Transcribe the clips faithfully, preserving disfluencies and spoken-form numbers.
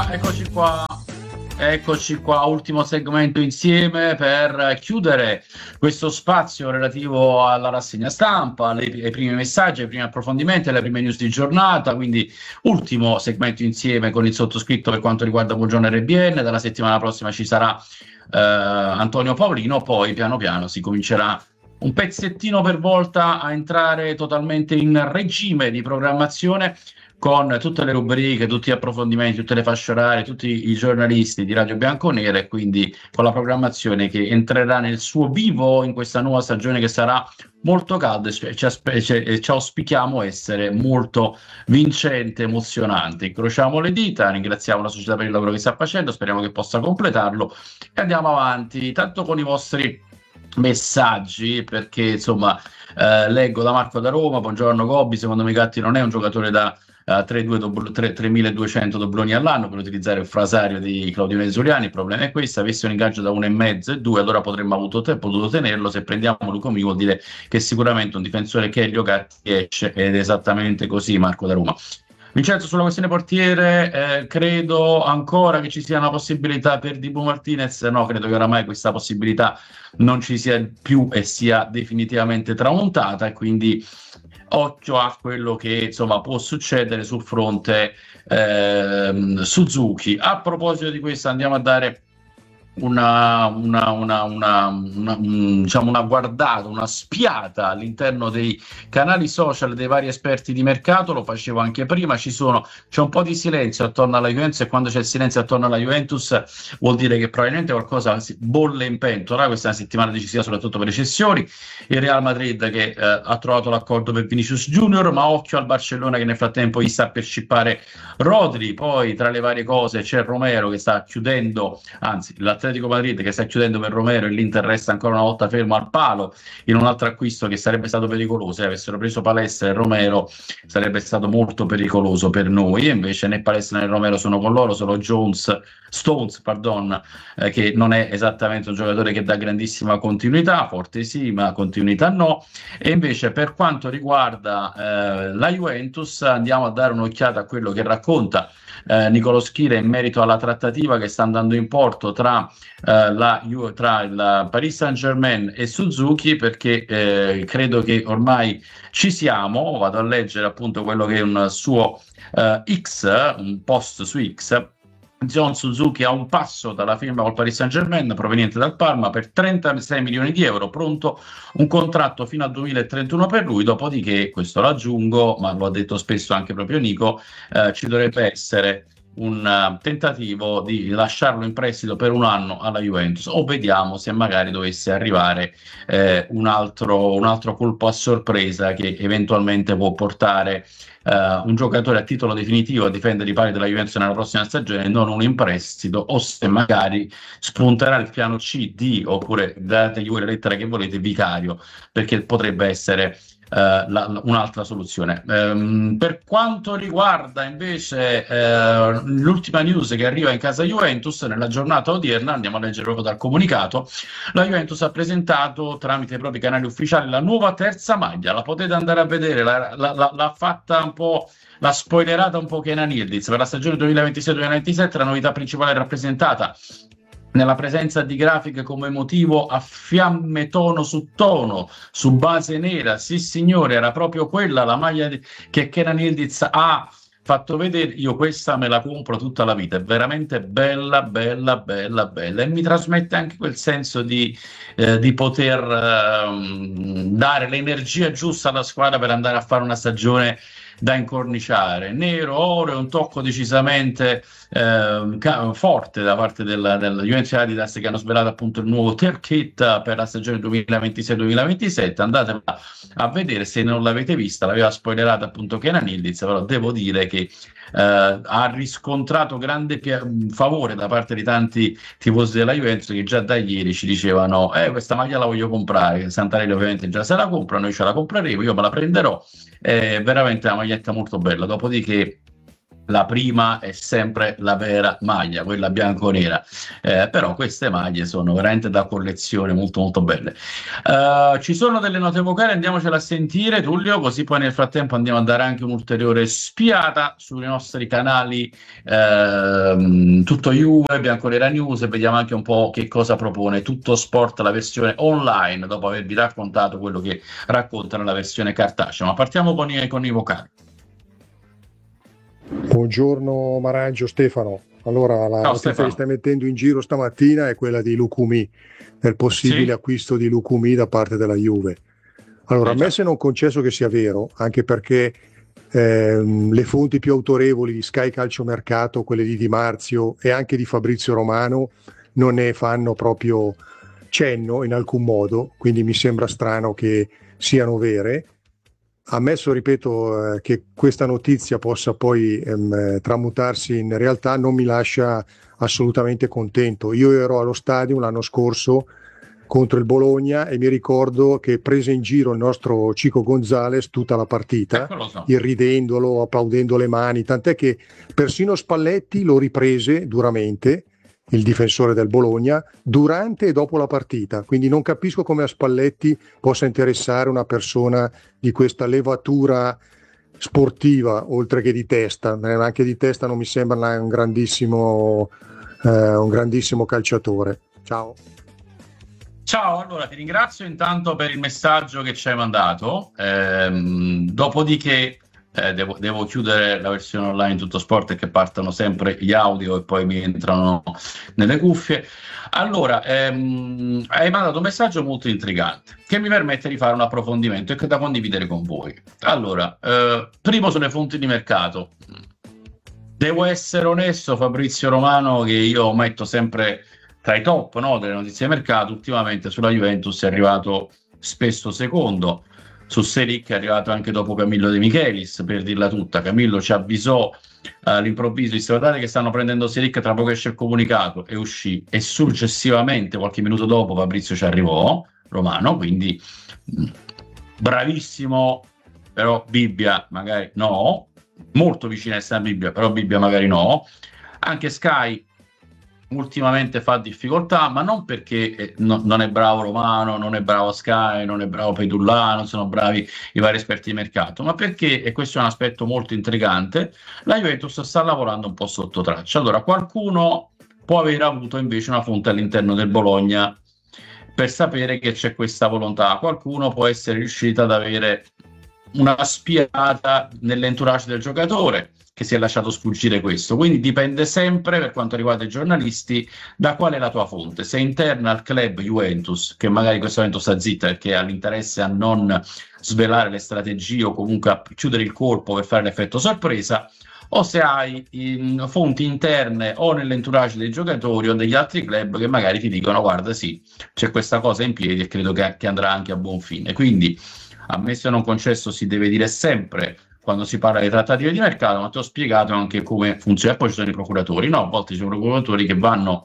qua, eccoci qua, eccoci qua, ultimo segmento insieme per chiudere questo spazio relativo alla rassegna stampa, alle- ai primi messaggi, ai primi approfondimenti, alle prime news di giornata, quindi ultimo segmento insieme con il sottoscritto per quanto riguarda Buongiorno R B N. Dalla settimana prossima ci sarà eh, Antonio Paolino, poi piano piano si comincerà un pezzettino per volta a entrare totalmente in regime di programmazione, con tutte le rubriche, tutti gli approfondimenti, tutte le fasce orarie, tutti i giornalisti di Radio Bianconera, e quindi con la programmazione che entrerà nel suo vivo in questa nuova stagione che sarà molto calda e ci, aspe- ci- ci auspichiamo essere molto vincente, emozionante. Incrociamo le dita, ringraziamo la società per il lavoro che sta facendo, speriamo che possa completarlo e andiamo avanti, tanto con i vostri messaggi, perché insomma eh, leggo da Marco da Roma: buongiorno Gobbi, secondo me Gatti non è un giocatore da uh, tremiladuecento dobloni all'anno per utilizzare il frasario di Claudio Venezuliani. Il problema è questo: avessi un ingaggio da uno e mezzo e due, allora potremmo avuto te- potuto tenerlo. Se prendiamo Lucomi vuol dire che sicuramente un difensore che Elio Gatti esce, ed è esattamente così. Marco da Roma. Vincenzo, sulla questione portiere, eh, credo ancora che ci sia una possibilità per Dibu Martinez. No, credo che oramai questa possibilità non ci sia più e sia definitivamente tramontata, e quindi occhio a quello che insomma può succedere sul fronte ehm, Suzuki. A proposito di questo, andiamo a dare una, una, una, una, una, un- diciamo una guardata, una spiata all'interno dei canali social dei vari esperti di mercato. Lo facevo anche prima. Ci sono, c'è un po' di silenzio attorno alla Juventus, e quando c'è silenzio attorno alla Juventus vuol dire che probabilmente qualcosa si bolle in pentola. Questa è una settimana decisiva soprattutto per le cessioni. Il Real Madrid che eh, ha trovato l'accordo per Vinicius Junior, ma occhio al Barcellona che nel frattempo gli sta per scippare Rodri. Poi tra le varie cose c'è Romero che sta chiudendo, anzi l'Atletico Madrid che sta chiudendo per Romero, e l'Inter resta ancora una volta fermo al palo in un altro acquisto che sarebbe stato pericoloso. Se avessero preso Palestra e Romero sarebbe stato molto pericoloso per noi, e invece né Palestra né Romero sono con loro, solo Jones, Stones, pardon, eh, che non è esattamente un giocatore che dà grandissima continuità, forte sì, ma continuità no. E invece per quanto riguarda eh, la Juventus, andiamo a dare un'occhiata a quello che racconta eh, Nicolo Schira in merito alla trattativa che sta andando in porto tra, eh, la, Ju- tra il Paris Saint-Germain e Suzuki, perché eh, credo che ormai ci siamo. Vado a leggere appunto quello che è un suo eh, X, un post su X. John Suzuki a un passo dalla firma col Paris Saint-Germain, proveniente dal Parma, per trentasei milioni di euro, pronto un contratto fino al duemilatrentuno per lui. Dopodiché, questo lo aggiungo, ma lo ha detto spesso anche proprio Nico, eh, ci dovrebbe essere un uh, tentativo di lasciarlo in prestito per un anno alla Juventus, o vediamo se magari dovesse arrivare eh, un altro, un altro colpo a sorpresa che eventualmente può portare Uh, un giocatore a titolo definitivo a difendere i pali della Juventus nella prossima stagione, non un in prestito, o se magari spunterà il piano C, D, oppure dategli voi la lettera che volete, Vicario, perché potrebbe essere uh, la, la, un'altra soluzione. Um, per quanto riguarda invece uh, l'ultima news che arriva in casa Juventus, nella giornata odierna, andiamo a leggere proprio dal comunicato, la Juventus ha presentato tramite i propri canali ufficiali la nuova terza maglia. La potete andare a vedere, la, la, la, l'ha fatta un po', l'ha spoilerata un po' Kenan Yildiz per la stagione duemilaventisei duemilaventisette. La novità principale è rappresentata nella presenza di grafiche come motivo a fiamme tono su tono, su base nera. Sì signore, era proprio quella la maglia di, che Kenan Yildiz ha fatto vedere. Io questa me la compro tutta la vita, è veramente bella, bella, bella, bella, e mi trasmette anche quel senso di, eh, di poter eh, dare l'energia giusta alla squadra per andare a fare una stagione da incorniciare. Nero, oro e un tocco decisamente eh, ca- forte da parte della, della Juventus Adidas, che hanno svelato appunto il nuovo tier kit per la stagione duemilaventisei duemilaventisette. Andatela a vedere se non l'avete vista, l'aveva spoilerata appunto Kenan Yildiz, però devo dire che eh, ha riscontrato grande pia- favore da parte di tanti tifosi della Juventus, che già da ieri ci dicevano eh questa maglia la voglio comprare. Santarelli ovviamente già se la compra, noi ce la compreremo, io me la prenderò. È veramente una maglietta molto bella. Dopodiché la prima è sempre la vera maglia, quella bianco-nera, eh, però queste maglie sono veramente da collezione, molto molto belle. Uh, ci sono delle note vocali, andiamocela a sentire, Tullio, così poi nel frattempo andiamo a dare anche un'ulteriore spiata sui nostri canali, ehm, Tutto Juve, Bianconera News, e vediamo anche un po' che cosa propone Tutto Sport, la versione online, dopo avervi raccontato quello che racconta nella versione cartacea. Ma partiamo con i, con i vocali. Buongiorno Marangio, Stefano. Allora, la Ciao, notizia Stefano. che stai mettendo in giro stamattina è quella di Lucumi, del possibile Sì? acquisto di Lucumi da parte della Juve. Allora, Eh a me già. se non concesso che sia vero, anche perché ehm, le fonti più autorevoli di Sky Calciomercato, quelle di Di Marzio e anche di Fabrizio Romano, non ne fanno proprio cenno in alcun modo, quindi mi sembra strano che siano vere. Ammesso, ripeto, eh, che questa notizia possa poi ehm, tramutarsi in realtà, non mi lascia assolutamente contento. Io ero allo stadio l'anno scorso contro il Bologna e mi ricordo che prese in giro il nostro Cico Gonzalez tutta la partita, Ecco, lo so. irridendolo, applaudendo le mani, tant'è che persino Spalletti lo riprese duramente, il difensore del Bologna, durante e dopo la partita. Quindi non capisco come a Spalletti possa interessare una persona di questa levatura sportiva, oltre che di testa. Eh, anche di testa non mi sembra un grandissimo, eh, un grandissimo calciatore. Ciao. Ciao, allora ti ringrazio intanto per il messaggio che ci hai mandato, ehm, dopodiché eh, devo, devo chiudere la versione online Tutto Sport e che partano sempre gli audio e poi mi entrano nelle cuffie. Allora, ehm, hai mandato un messaggio molto intrigante che mi permette di fare un approfondimento e che da condividere con voi. Allora, eh, primo sulle fonti di mercato. Devo essere onesto, Fabrizio Romano, che io metto sempre tra i top, no, delle notizie di mercato. Ultimamente sulla Juventus è arrivato spesso secondo, su Selic è arrivato anche dopo Camillo De Michelis, per dirla tutta. Camillo ci avvisò eh, all'improvviso, disse guardate che stanno prendendo Selic, tra poco esce il comunicato, e uscì, e successivamente qualche minuto dopo Fabrizio ci arrivò, Romano, quindi mh, bravissimo, però Bibbia magari no, molto vicina a essere Bibbia, però Bibbia magari no. Anche Sky ultimamente fa difficoltà, ma non perché eh, no, non è bravo Romano, non è bravo Sky, non è bravo Pedulla, non sono bravi i vari esperti di mercato, ma perché, e questo è un aspetto molto intrigante, la Juventus sta lavorando un po' sotto traccia. Allora, qualcuno può aver avuto invece una fonte all'interno del Bologna per sapere che c'è questa volontà, qualcuno può essere riuscito ad avere una spiata nell'entourage del giocatore che si è lasciato sfuggire questo, quindi dipende sempre, per quanto riguarda i giornalisti, da qual è la tua fonte. Se è interna al club Juventus, che magari in questo momento sta zitta perché ha l'interesse a non svelare le strategie o comunque a chiudere il colpo per fare l'effetto sorpresa, o se hai in fonti interne o nell'entourage dei giocatori o degli altri club che magari ti dicono guarda sì, c'è questa cosa in piedi e credo che, che andrà anche a buon fine. Quindi ammesso e non concesso si deve dire sempre quando si parla di trattative di mercato, ma ti ho spiegato anche come funziona. E poi ci sono i procuratori, no? A volte ci sono procuratori che vanno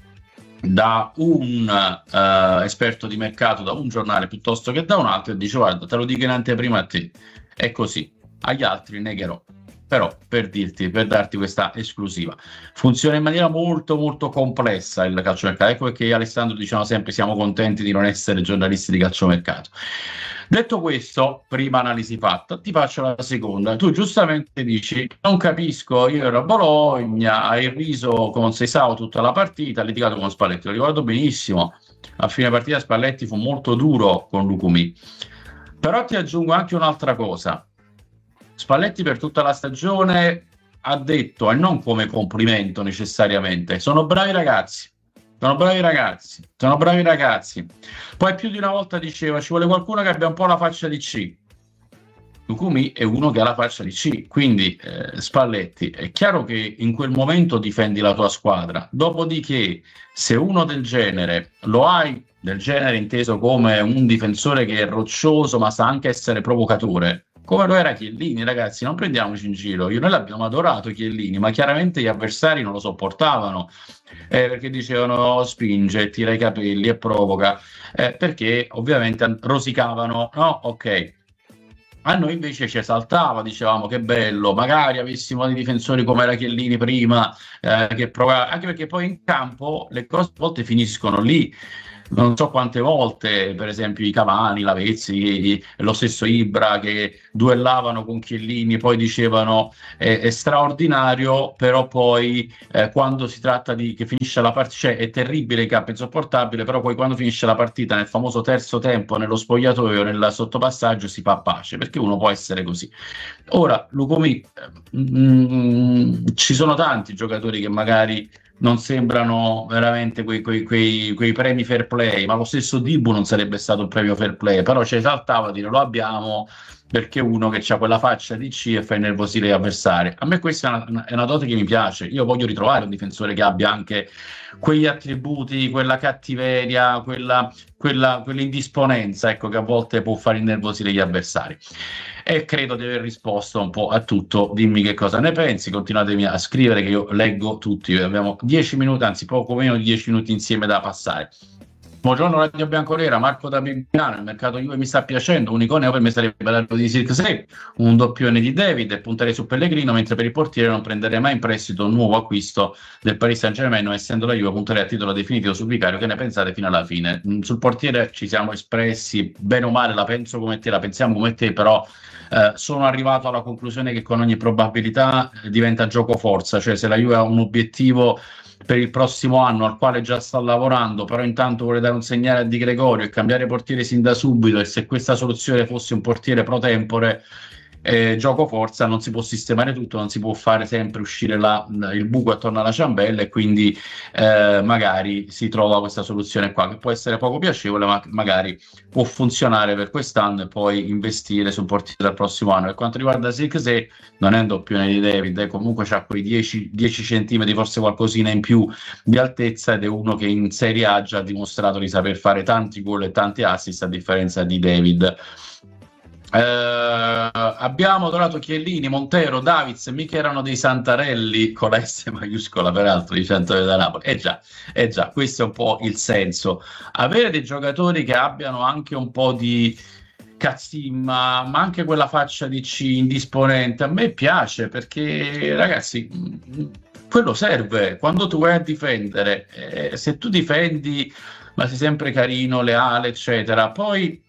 da un uh, esperto di mercato, da un giornale piuttosto che da un altro, e dice guarda, te lo dico in anteprima a te, è così, agli altri negherò. Però per dirti, per darti questa esclusiva, funziona in maniera molto molto complessa il calciomercato. Ecco perché io e Alessandro diciamo sempre siamo contenti di non essere giornalisti di calciomercato. Detto questo, prima analisi fatta, ti faccio la seconda. Tu giustamente dici, non capisco, io ero a Bologna, hai riso con Seisao tutta la partita, ha litigato con Spalletti, lo ricordo benissimo. A fine partita Spalletti fu molto duro con Lucumi. Però ti aggiungo anche un'altra cosa. Spalletti per tutta la stagione ha detto, e non come complimento necessariamente, sono bravi ragazzi, sono bravi ragazzi, sono bravi ragazzi. Poi più di una volta diceva, ci vuole qualcuno che abbia un po' la faccia di C. Lucumi è uno che ha la faccia di C, quindi eh, Spalletti, è chiaro che in quel momento difendi la tua squadra, dopodiché se uno del genere lo hai, del genere inteso come un difensore che è roccioso ma sa anche essere provocatore, come lo era Chiellini, ragazzi, non prendiamoci in giro. Io, noi l'abbiamo adorato Chiellini, ma chiaramente gli avversari non lo sopportavano, eh, perché dicevano spinge, tira i capelli e provoca, eh, perché ovviamente rosicavano, no? Ok. A noi invece ci esaltava, dicevamo che bello, magari avessimo dei difensori come era Chiellini prima, eh, che provava, anche perché poi in campo le cose a volte finiscono lì. Non so quante volte, per esempio, i Cavani, Lavezzi, lo stesso Ibra che duellavano con Chiellini, poi dicevano è, è straordinario, però poi eh, quando si tratta di che finisce la partita, cioè è terribile in campo, insopportabile, però poi quando finisce la partita nel famoso terzo tempo, nello spogliatoio, nel sottopassaggio, si fa pace, perché uno può essere così. Ora, Lucumi, mm, ci sono tanti giocatori che magari non sembrano veramente quei, quei, quei, quei premi fair play, ma lo stesso Dibu non sarebbe stato un premio fair play, però ci esaltava a dire lo abbiamo perché uno che ha quella faccia di C e fa innervosire gli avversari. A me questa è una, è una dote che mi piace, io voglio ritrovare un difensore che abbia anche quegli attributi, quella cattiveria, quella, quella, quell'indisponenza, ecco, che a volte può far innervosire gli avversari. E credo di aver risposto un po' a tutto. Dimmi che cosa ne pensi, continuatemi a scrivere che io leggo tutti. Abbiamo dieci minuti, anzi poco meno di dieci minuti insieme da passare. Buongiorno Radio Bianconera, Marco da Bibiano, il mercato Juve mi sta piacendo, un iconeo per me sarebbe l'arrivo di Zirkzee, un doppione di David e punterei su Pellegrino, mentre per il portiere non prenderei mai in prestito un nuovo acquisto del Paris Saint-Germain, non essendo la Juve punterei a titolo definitivo sul Vicario. Che ne pensate fino alla fine? Sul portiere ci siamo espressi, bene o male la penso come te, la pensiamo come te, però eh, sono arrivato alla conclusione che con ogni probabilità eh, diventa gioco forza, cioè se la Juve ha un obiettivo per il prossimo anno al quale già sta lavorando, però intanto vuole dare un segnale a Di Gregorio e cambiare portiere sin da subito, e se questa soluzione fosse un portiere pro tempore, eh, gioco forza, non si può sistemare tutto, non si può fare sempre uscire la, il buco attorno alla ciambella, e quindi eh, magari si trova questa soluzione qua che può essere poco piacevole, ma magari può funzionare per quest'anno e poi investire sul portiere del prossimo anno. Per quanto riguarda Zirkzee, non è un doppione di David, eh, comunque c'ha quei dieci, dieci centimetri, forse qualcosina in più di altezza, ed è uno che in Serie A già ha dimostrato di saper fare tanti gol e tanti assist, a differenza di David. Eh, abbiamo trovato Chiellini, Montero, Davids, mica erano dei Santarelli con la S maiuscola, peraltro di Centro da Napoli. Eh già, eh già, questo è un po' il senso. Avere dei giocatori che abbiano anche un po' di cazzimma, ma anche quella faccia di C indisponente, a me piace, perché ragazzi, quello serve. Quando tu vai a difendere, eh, se tu difendi ma sei sempre carino, leale, eccetera, poi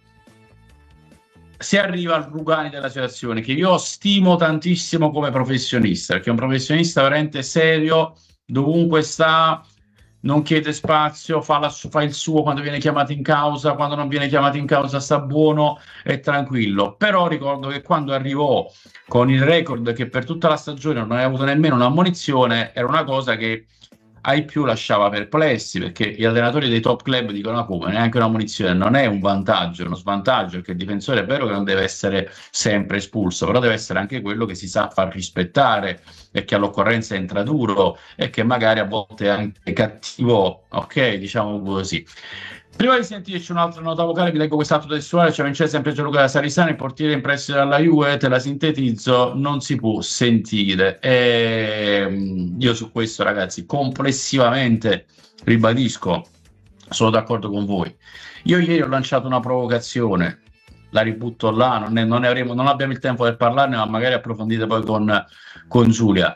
si arriva al Rugani della situazione, che io stimo tantissimo come professionista, perché è un professionista veramente serio, dovunque sta, non chiede spazio, fa, la, fa il suo quando viene chiamato in causa, quando non viene chiamato in causa sta buono e tranquillo. Però ricordo che quando arrivò con il record che per tutta la stagione non aveva avuto nemmeno un'ammonizione, era una cosa che ai più lasciava perplessi, perché gli allenatori dei top club dicono: ah, come, neanche una munizione non è un vantaggio, è uno svantaggio, perché il difensore è vero che non deve essere sempre espulso, però deve essere anche quello che si sa far rispettare e che all'occorrenza entra duro e che magari a volte è anche cattivo, ok, diciamo così. Prima di sentirci un'altra nota vocale, vi leggo quest'atto testuale. Ciao Vincenzo, sempre Gianluca da Sarisano, il portiere in prestito dalla Juve, te la sintetizzo, non si può sentire. E io su questo, ragazzi, complessivamente ribadisco, sono d'accordo con voi. Io ieri ho lanciato una provocazione, la ributto là, non, ne, non, ne avremo, non abbiamo il tempo per parlarne, ma magari approfondite poi con, con Giulia.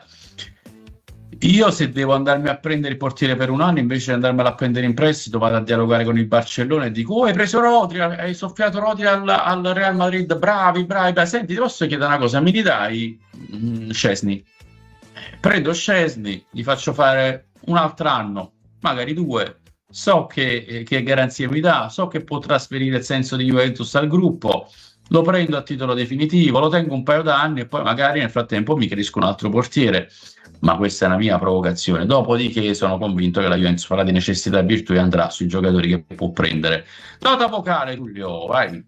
Io se devo andarmi a prendere il portiere per un anno, invece di andarmelo a prendere in prestito, vado a dialogare con il Barcellona e dico: oh, hai preso Rodri, hai soffiato Rodri al, al Real Madrid, bravi, bravi, bravi. Senti, ti posso chiedere una cosa, mi ridai mm, Szczesny? Prendo Szczesny, gli faccio fare un altro anno, magari due, so che, che garanzie mi dà, so che può trasferire il senso di Juventus al gruppo, lo prendo a titolo definitivo, lo tengo un paio d'anni e poi magari nel frattempo mi cresco un altro portiere. Ma questa è una mia provocazione. Dopodiché sono convinto che la Juventus farà di necessità e virtù e andrà sui giocatori che può prendere. Nota vocale, Giulio, vai.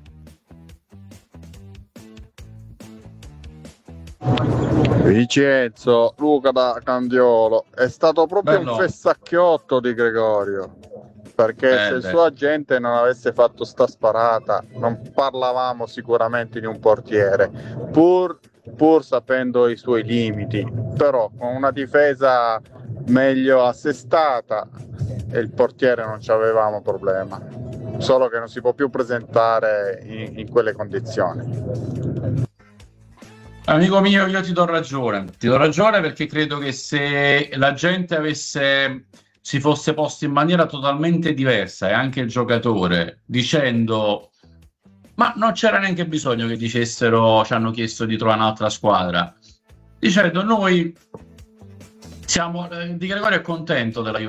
Vincenzo, Luca da Candiolo, è stato proprio Bello. un fessacchiotto di Gregorio, perché Eh, se il beh. suo agente non avesse fatto sta sparata non parlavamo sicuramente di un portiere, pur, pur sapendo i suoi limiti, però con una difesa meglio assestata e il portiere non ci avevamo problema. solo che non si può più presentare in, in quelle condizioni. Amico mio, io ti do ragione, ti do ragione perché credo che se la gente avesse, si fosse posto in maniera totalmente diversa e anche il giocatore dicendo, ma non c'era neanche bisogno che dicessero, ci hanno chiesto di trovare un'altra squadra, dicendo noi siamo, Di Gregorio è contento della